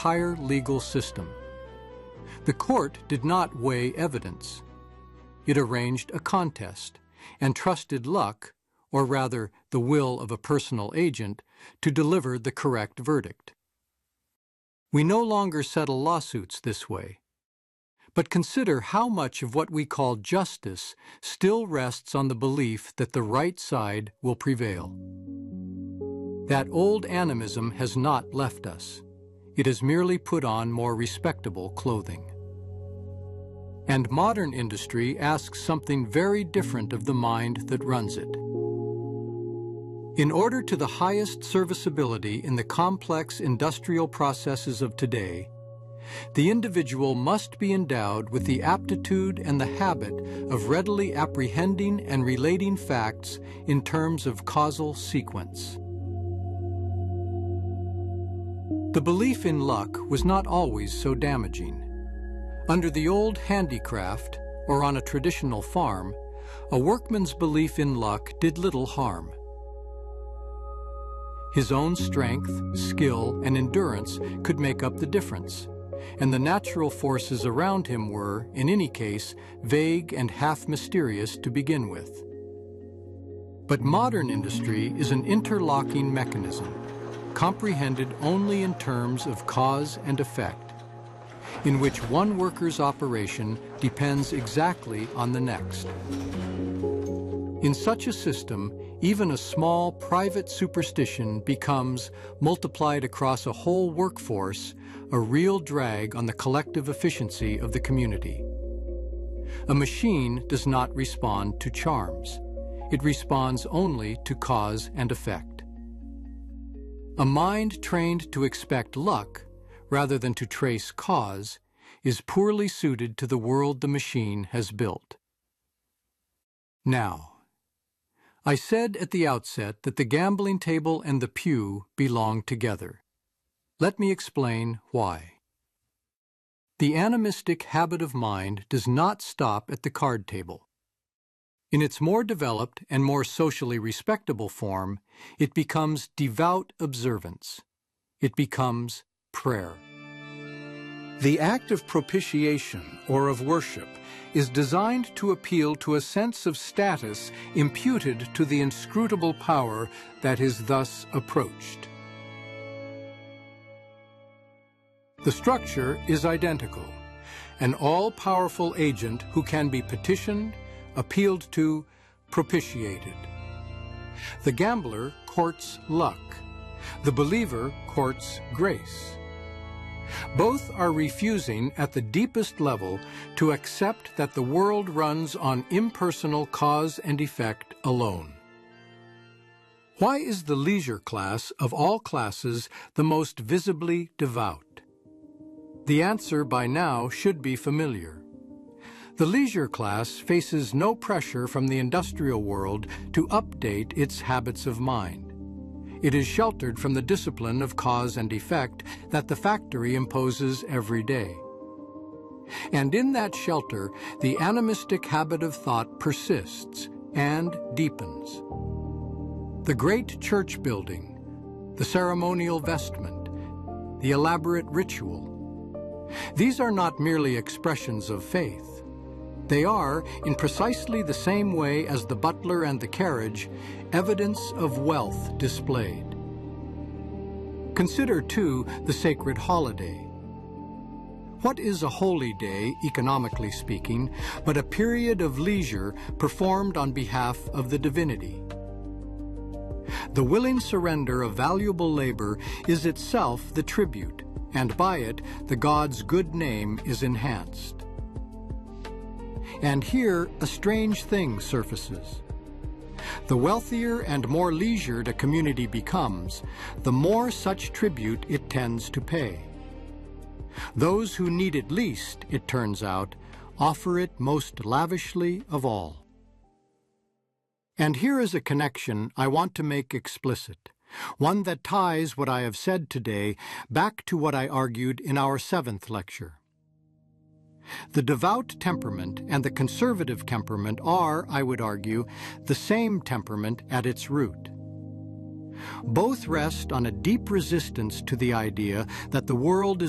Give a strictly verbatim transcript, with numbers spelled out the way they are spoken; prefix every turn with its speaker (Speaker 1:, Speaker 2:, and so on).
Speaker 1: entire legal system. The court did not weigh evidence. It arranged a contest and trusted luck, or rather the will of a personal agent, to deliver the correct verdict. We no longer settle lawsuits this way. But consider how much of what we call justice still rests on the belief that the right side will prevail. That old animism has not left us. It has merely put on more respectable clothing. And modern industry asks something very different of the mind that runs it. In order to the highest serviceability in the complex industrial processes of today, the individual must be endowed with the aptitude and the habit of readily apprehending and relating facts in terms of causal sequence. The belief in luck was not always so damaging. Under the old handicraft, or on a traditional farm, a workman's belief in luck did little harm. His own strength, skill, and endurance could make up the difference, and the natural forces around him were, in any case, vague and half-mysterious to begin with. But modern industry is an interlocking mechanism, comprehended only in terms of cause and effect, in which one worker's operation depends exactly on the next. In such a system, even a small private superstition becomes, multiplied across a whole workforce, a real drag on the collective efficiency of the community. A machine does not respond to charms. It responds only to cause and effect. A mind trained to expect luck, rather than to trace cause, is poorly suited to the world the machine has built. Now, I said at the outset that the gambling table and the pew belong together. Let me explain why. The animistic habit of mind does not stop at the card table. In its more developed and more socially respectable form, it becomes devout observance. It becomes prayer. The act of propitiation or of worship is designed to appeal to a sense of status imputed to the inscrutable power that is thus approached. The structure is identical, an all-powerful agent who can be petitioned, appealed to, propitiated. The gambler courts luck. The believer courts grace. Both are refusing at the deepest level to accept that the world runs on impersonal cause and effect alone. Why is the leisure class of all classes the most visibly devout? The answer by now should be familiar. The leisure class faces no pressure from the industrial world to update its habits of mind. It is sheltered from the discipline of cause and effect that the factory imposes every day. And in that shelter, the animistic habit of thought persists and deepens. The great church building, the ceremonial vestment, the elaborate ritual, these are not merely expressions of faith. They are, in precisely the same way as the butler and the carriage, evidence of wealth displayed. Consider, too, the sacred holiday. What is a holy day, economically speaking, but a period of leisure performed on behalf of the divinity? The willing surrender of valuable labor is itself the tribute, and by it the god's good name is enhanced. And here a strange thing surfaces. The wealthier and more leisured a community becomes, the more such tribute it tends to pay. Those who need it least, it turns out, offer it most lavishly of all. And here is a connection I want to make explicit, one that ties what I have said today back to what I argued in our seventh lecture. The devout temperament and the conservative temperament are, I would argue, the same temperament at its root. Both rest on a deep resistance to the idea that the world is